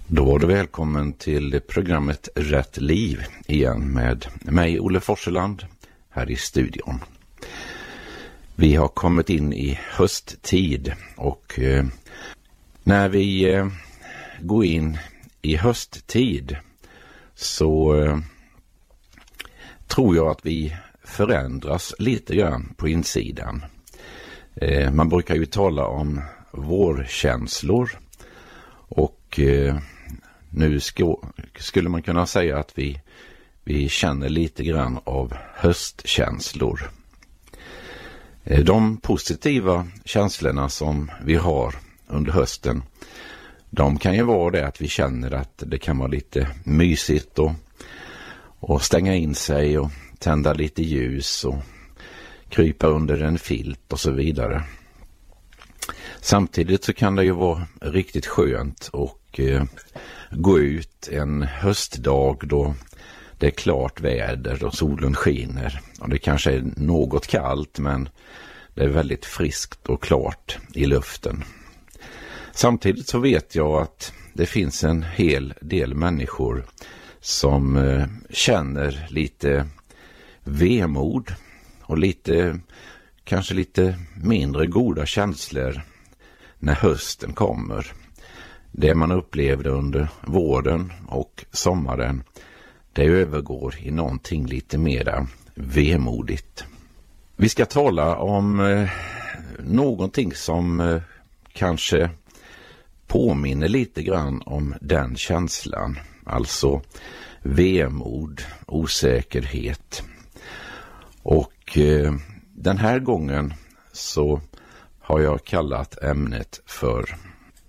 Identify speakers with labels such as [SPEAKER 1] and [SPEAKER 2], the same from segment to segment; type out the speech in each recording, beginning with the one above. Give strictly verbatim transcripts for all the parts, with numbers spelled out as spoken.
[SPEAKER 1] Då var du välkommen till programmet Rätt liv igen med mig, Olle Forseland, här i studion. Vi har kommit in i hösttid och eh, när vi eh, går in i hösttid så eh, tror jag att vi förändras lite grann på insidan. Eh, man brukar ju tala om vårkänslor och eh, nu sk- skulle man kunna säga att vi, vi känner lite grann av höstkänslor. Eh, de positiva känslorna som vi har under hösten, de kan ju vara det att vi känner att det kan vara lite mysigt och, och stänga in sig och tända lite ljus och krypa under en filt och så vidare. Samtidigt så kan det ju vara riktigt skönt och eh, gå ut en höstdag då det är klart väder och solen skiner. Och det kanske är något kallt, men det är väldigt friskt och klart i luften. Samtidigt så vet jag att det finns en hel del människor som eh, känner lite vemod och lite, kanske lite mindre goda känslor när hösten kommer. Det man upplevde under våren och sommaren, det övergår i någonting lite mera vemodigt. Vi ska tala om eh, någonting som eh, kanske påminner lite grann om den känslan. Alltså vemod, osäkerhet. Och eh, den här gången så har jag kallat ämnet för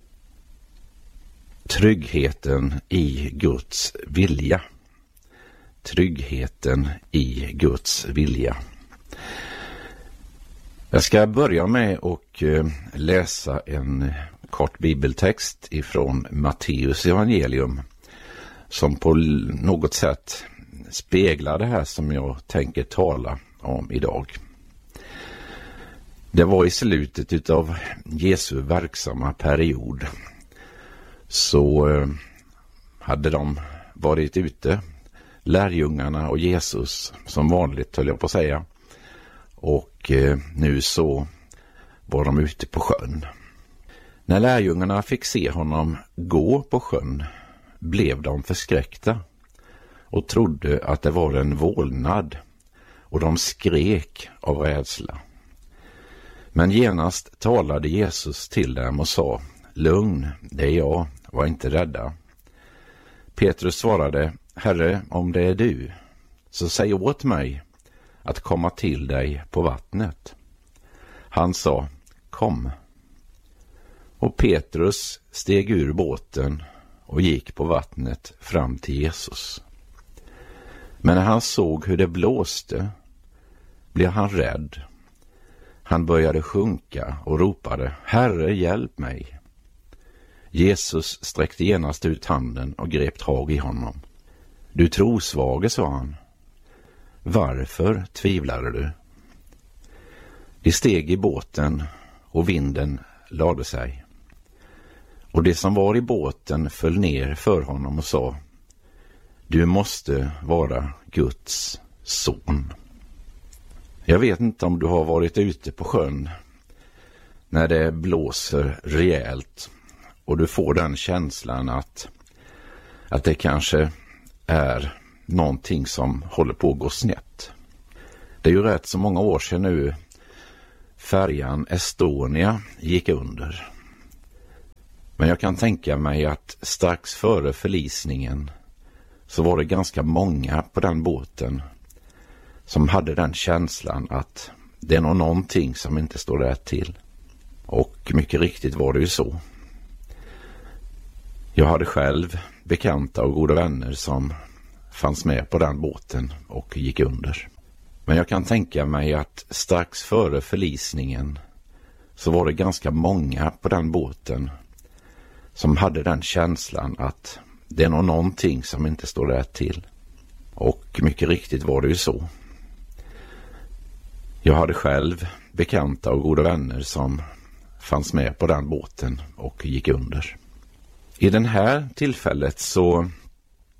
[SPEAKER 1] tryggheten i Guds vilja. Tryggheten i Guds vilja. Jag ska börja med att läsa en kort bibeltext ifrån Matteus evangelium som på något sätt speglar det här som jag tänker tala om idag. Det var i slutet av Jesu verksamma period så eh, hade de varit ute, lärjungarna och Jesus som vanligt höll jag på att säga. Och eh, nu så var de ute på sjön. När lärjungarna fick se honom gå på sjön blev de förskräckta och trodde att det var en vålnad, och de skrek av rädsla. Men genast talade Jesus till dem och sa: lugn, det är jag, var inte rädda. Petrus svarade: Herre, om det är du, så säg åt mig att komma till dig på vattnet. Han sa: kom. Och Petrus steg ur båten och gick på vattnet fram till Jesus. Men när han såg hur det blåste blev han rädd. Han började sjunka och ropade: Herre, hjälp mig. Jesus sträckte genast ut handen och grep tag i honom. Du trosvage, sa han. Varför tvivlade du? De steg i båten och vinden lade sig. Och det som var i båten föll ner för honom och sa: du måste vara Guds son. Jag vet inte om du har varit ute på sjön när det blåser rejält och du får den känslan att, att det kanske är någonting som håller på att gå snett. Det är ju rätt så många år sedan nu färjan Estonia gick under. Men jag kan tänka mig att strax före förlisningen så var det ganska många på den båten som hade den känslan att det är nog någonting som inte står rätt till. Och mycket riktigt var det ju så. Jag hade själv bekanta och goda vänner som fanns med på den båten och gick under. Men jag kan tänka mig att strax före förlisningen så var det ganska många på den båten som hade den känslan att det är nog någonting som inte står rätt till. Och mycket riktigt var det ju så. Jag hade själv bekanta och goda vänner som fanns med på den båten och gick under. I det här tillfället så